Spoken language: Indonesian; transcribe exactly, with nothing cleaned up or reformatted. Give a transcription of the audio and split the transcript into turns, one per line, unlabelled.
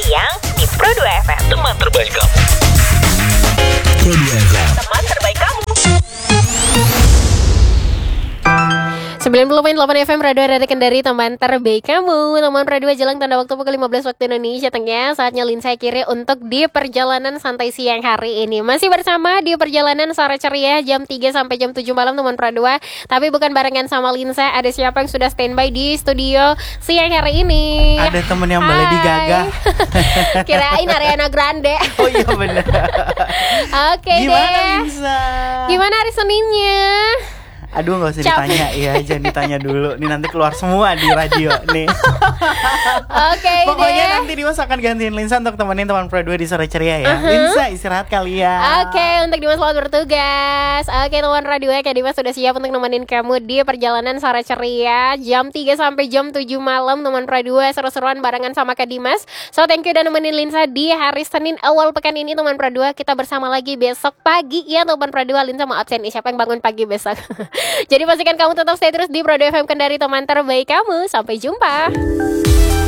siang di Pro dua F M.
Teman terbaik kamu. Pro dua F M.
Teman terbaik kamu.
sembilan puluh koma delapan F M Radio Rada Kendari, teman terbaik kamu. Teman Radio jelang tanda waktu pukul lima belas waktu Indonesia Tengah. Saatnya Linsa kiri untuk di perjalanan santai siang hari ini. Masih bersama di perjalanan sore ceria jam tiga sampai jam tujuh malam teman Pradua. Tapi bukan barengan sama Linsa. Ada siapa yang sudah standby di studio siang hari ini?
Ada temen yang boleh digagah.
Kirain Ariana Grande.
Oh iya benar.
Oke deh.
Gimana Linsa?
Gimana hari Seninnya?
Aduh gak usah
Capek.
ditanya. Iya jangan ditanya dulu. Nih nanti keluar semua di radio nih.
Oke
Pokoknya
deh.
nanti Dimas akan gantiin Linsa untuk temenin teman Pro dua di sore ceria ya.
Uh-huh.
Linsa istirahat kali ya.
Oke, untuk Dimas selamat bertugas. Oke, teman radio Kak Dimas sudah siap untuk nemenin kamu di perjalanan sore ceria jam tiga sampai jam tujuh malam teman radio, seru-seruan barengan sama Kak Dimas. So thank you udah nemenin Linsa di hari Senin awal pekan ini teman radio. Kita bersama lagi besok pagi ya teman radio. Linsa mau absen nih, siapa yang bangun pagi besok? Jadi pastikan kamu tetap stay terus di Pro dua F M Kendari, teman terbaik kamu. Sampai jumpa.